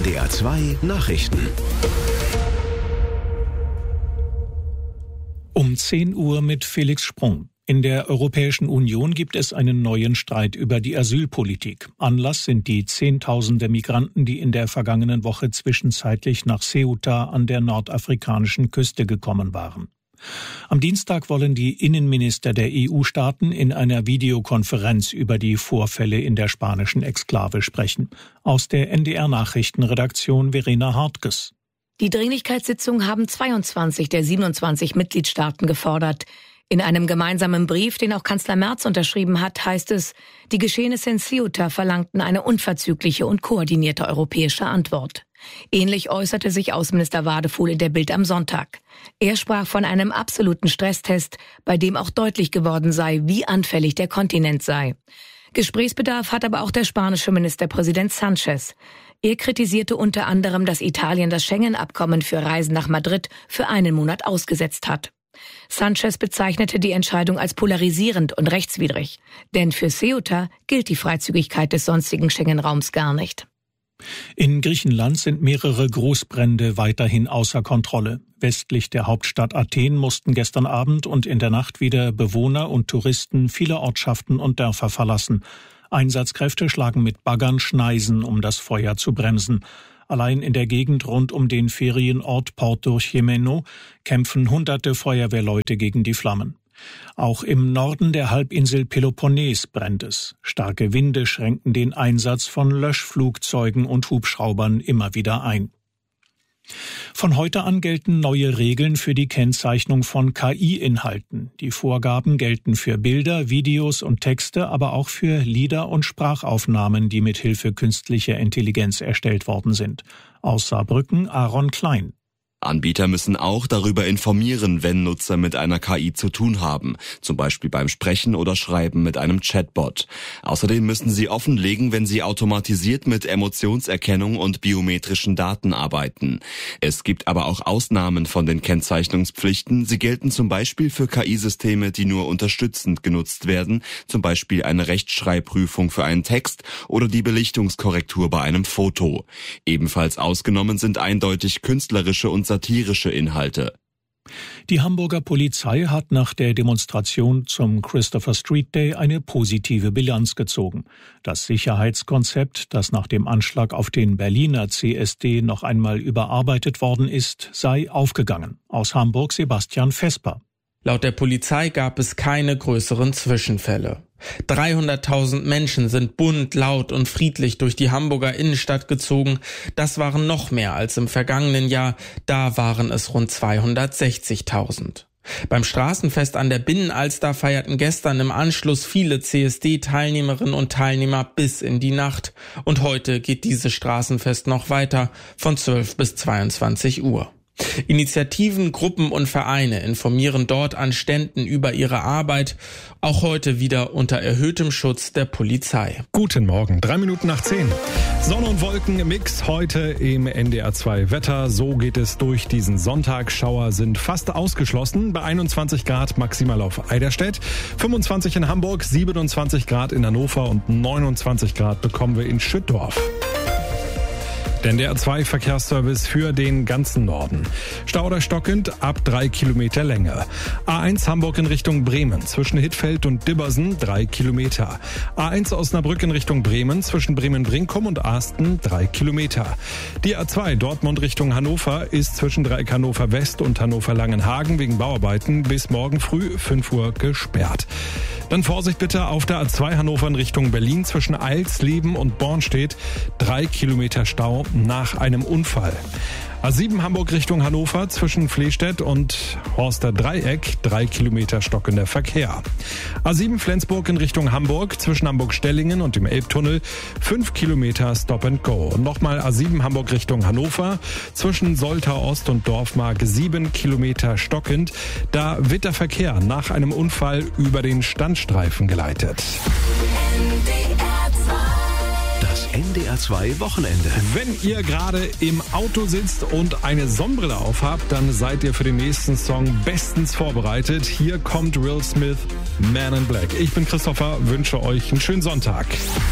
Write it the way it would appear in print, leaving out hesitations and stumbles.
NDR 2 Nachrichten. Um 10 Uhr mit Felix Sprung. In der Europäischen Union gibt es einen neuen Streit über die Asylpolitik. Anlass sind die Zehntausende Migranten, die in der vergangenen Woche zwischenzeitlich nach Ceuta an der nordafrikanischen Küste gekommen waren. Am Dienstag wollen die Innenminister der EU-Staaten in einer Videokonferenz über die Vorfälle in der spanischen Exklave sprechen. Aus der NDR-Nachrichtenredaktion Verena Hartges. Die Dringlichkeitssitzung haben 22 der 27 Mitgliedstaaten gefordert. In einem gemeinsamen Brief, den auch Kanzler Merz unterschrieben hat, heißt es, die Geschehnisse in Ceuta verlangten eine unverzügliche und koordinierte europäische Antwort. Ähnlich äußerte sich Außenminister Wadefuhl in der Bild am Sonntag. Er sprach von einem absoluten Stresstest, bei dem auch deutlich geworden sei, wie anfällig der Kontinent sei. Gesprächsbedarf hat aber auch der spanische Ministerpräsident Sánchez. Er kritisierte unter anderem, dass Italien das Schengen-Abkommen für Reisen nach Madrid für einen Monat ausgesetzt hat. Sánchez bezeichnete die Entscheidung als polarisierend und rechtswidrig. Denn für Ceuta gilt die Freizügigkeit des sonstigen Schengen-Raums gar nicht. In Griechenland sind mehrere Großbrände weiterhin außer Kontrolle. Westlich der Hauptstadt Athen mussten gestern Abend und in der Nacht wieder Bewohner und Touristen viele Ortschaften und Dörfer verlassen. Einsatzkräfte schlagen mit Baggern Schneisen, um das Feuer zu bremsen. Allein in der Gegend rund um den Ferienort Porto Jimeno kämpfen hunderte Feuerwehrleute gegen die Flammen. Auch im Norden der Halbinsel Peloponnes brennt es. Starke Winde schränken den Einsatz von Löschflugzeugen und Hubschraubern immer wieder ein. Von heute an gelten neue Regeln für die Kennzeichnung von KI-Inhalten. Die Vorgaben gelten für Bilder, Videos und Texte, aber auch für Lieder und Sprachaufnahmen, die mit Hilfe künstlicher Intelligenz erstellt worden sind. Aus Saarbrücken Aaron Klein. Anbieter müssen auch darüber informieren, wenn Nutzer mit einer KI zu tun haben, zum Beispiel beim Sprechen oder Schreiben mit einem Chatbot. Außerdem müssen sie offenlegen, wenn sie automatisiert mit Emotionserkennung und biometrischen Daten arbeiten. Es gibt aber auch Ausnahmen von den Kennzeichnungspflichten. Sie gelten zum Beispiel für KI-Systeme, die nur unterstützend genutzt werden, zum Beispiel eine Rechtschreibprüfung für einen Text oder die Belichtungskorrektur bei einem Foto. Ebenfalls ausgenommen sind eindeutig künstlerische und satirische Inhalte. Die Hamburger Polizei hat nach der Demonstration zum Christopher Street Day eine positive Bilanz gezogen. Das Sicherheitskonzept, das nach dem Anschlag auf den Berliner CSD noch einmal überarbeitet worden ist, sei aufgegangen. Aus Hamburg Sebastian Vesper. Laut der Polizei gab es keine größeren Zwischenfälle. 300.000 Menschen sind bunt, laut und friedlich durch die Hamburger Innenstadt gezogen. Das waren noch mehr als im vergangenen Jahr. Da waren es rund 260.000. Beim Straßenfest an der Binnenalster feierten gestern im Anschluss viele CSD-Teilnehmerinnen und Teilnehmer bis in die Nacht. Und heute geht dieses Straßenfest noch weiter von 12 bis 22 Uhr. Initiativen, Gruppen und Vereine informieren dort an Ständen über ihre Arbeit, auch heute wieder unter erhöhtem Schutz der Polizei. Guten Morgen, 10:03. Sonne und Wolken im Mix heute im NDR 2 Wetter. So geht es durch diesen Sonntag. Schauer sind fast ausgeschlossen. Bei 21 Grad maximal auf Eiderstedt, 25 in Hamburg, 27 Grad in Hannover und 29 Grad bekommen wir in Schüttorf. Der NDR 2 Verkehrsservice für den ganzen Norden. Stau oder stockend ab 3 Kilometer Länge. A1 Hamburg in Richtung Bremen zwischen Hittfeld und Dibbersen 3 Kilometer. A1 Osnabrück in Richtung Bremen zwischen Bremen-Brinkum und Asten 3 Kilometer. Die A2 Dortmund Richtung Hannover ist zwischen Dreieck Hannover West und Hannover Langenhagen wegen Bauarbeiten bis morgen früh 5 Uhr gesperrt. Dann Vorsicht bitte auf der A2 Hannover in Richtung Berlin zwischen Eilsleben und Bornstedt 3 Kilometer Stau nach einem Unfall. A7 Hamburg Richtung Hannover zwischen Flehstedt und Horster Dreieck 3 Kilometer stockender Verkehr. A7 Flensburg in Richtung Hamburg zwischen Hamburg-Stellingen und dem Elbtunnel 5 Kilometer Stop and Go. Und nochmal A7 Hamburg Richtung Hannover zwischen Soltau Ost und Dorfmark 7 Kilometer stockend. Da wird der Verkehr nach einem Unfall über den Standstreifen geleitet. NDR 2 Wochenende. Wenn ihr gerade im Auto sitzt und eine Sonnenbrille aufhabt, dann seid ihr für den nächsten Song bestens vorbereitet. Hier kommt Will Smith, Man in Black. Ich bin Christopher, wünsche euch einen schönen Sonntag.